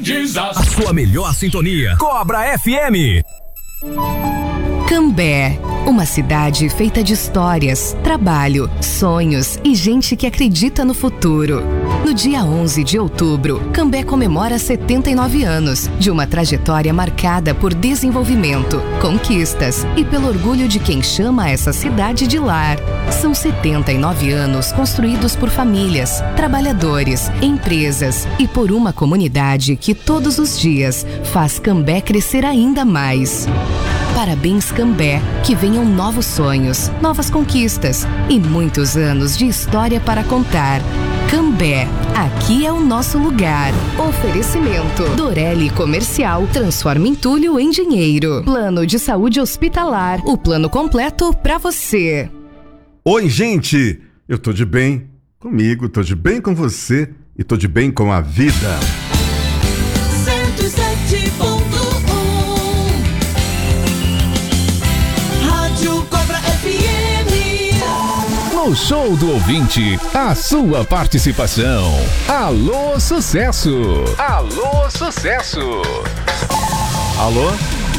A sua melhor sintonia. Cobra FM. Cambé, uma cidade feita de histórias, trabalho, sonhos e gente que acredita no futuro. No dia 11 de outubro, Cambé comemora 79 anos de uma trajetória marcada por desenvolvimento, conquistas e pelo orgulho de quem chama essa cidade de lar. São 79 anos construídos por famílias, trabalhadores, empresas e por uma comunidade que todos os dias faz Cambé crescer ainda mais. Parabéns, Cambé, que venham novos sonhos, novas conquistas e muitos anos de história para contar. Cambé, aqui é o nosso lugar. Oferecimento: Dorelli Comercial, transforma entulho em dinheiro. Plano de saúde hospitalar, o plano completo para você. Oi, gente, eu tô de bem comigo, tô de bem com você e tô de bem com a vida. 107.1 Rádio Cobra FM. No show do ouvinte, a sua participação. Alô, sucesso! Alô, sucesso! Alô?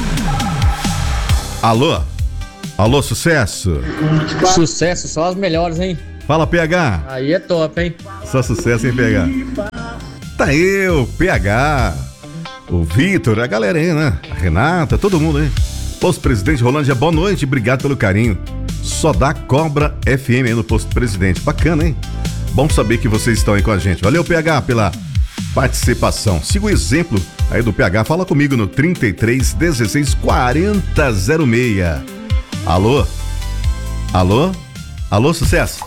Alô? Alô, sucesso? Sucesso, só as melhores, hein? Fala, PH. Aí é top, hein? Só sucesso, hein, PH? Tá eu, PH, o Vitor, a galera aí, né? A Renata, todo mundo aí. Posto Presidente Rolândia, boa noite, obrigado pelo carinho. Só dá Cobra FM aí no Posto Presidente. Bacana, hein? Bom saber que vocês estão aí com a gente. Valeu, PH, pela participação. Siga o exemplo aí do PH. Fala comigo no 33 16 40 06. Alô? Alô? Alô, sucesso?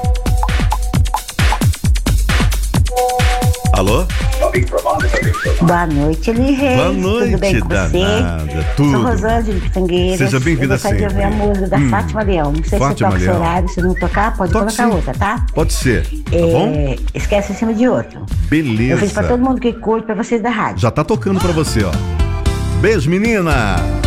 Alô? Boa noite, Eli Reis. Boa noite, tudo bem com danada. você? Tudo. Sou Rosângela de Pitangueiras. Seja bem-vinda sempre. Eu gostaria de ouvir a música da Fátima Leão. Não sei Fátima se toca esse Leão. horário, se não tocar, pode colocar sim. outra, tá? Pode ser, tá bom? Esquece em cima de outro. Beleza. Eu fiz pra todo mundo que curte, pra vocês da rádio. Já tá tocando pra você, ó. Beijo, menina!